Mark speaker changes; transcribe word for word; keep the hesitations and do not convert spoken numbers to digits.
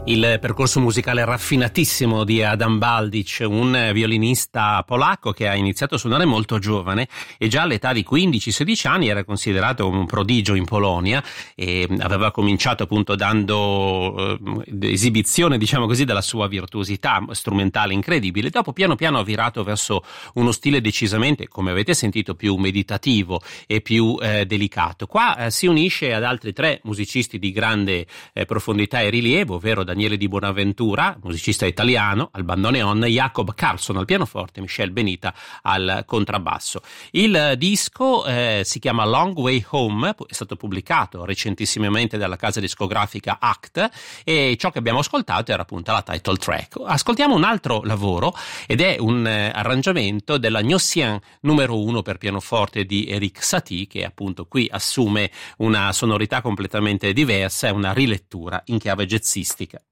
Speaker 1: Il percorso musicale raffinatissimo di Adam Baldich, un violinista polacco che ha iniziato a suonare molto giovane e già all'età di quindici sedici anni era considerato un prodigio in Polonia e aveva cominciato appunto dando eh, esibizione, diciamo così, della sua virtuosità strumentale incredibile. Dopo piano piano ha virato verso uno stile decisamente, come avete sentito, più meditativo e più eh, delicato. Qua eh, si unisce ad altri tre musicisti di grande eh, profondità e rilievo, ovvero Daniele Di Bonaventura, musicista italiano, al bandoneon, Jacob Carlson al pianoforte, Michel Benita al contrabbasso. Il disco eh, si chiama Long Way Home, è stato pubblicato recentissimamente dalla casa discografica Act e ciò che abbiamo ascoltato era appunto la title track. Ascoltiamo un altro lavoro ed è un eh, arrangiamento della Gnossienne numero uno per pianoforte di Erik Satie, che appunto qui assume una sonorità completamente diversa, è una rilettura in chiave jazzistica.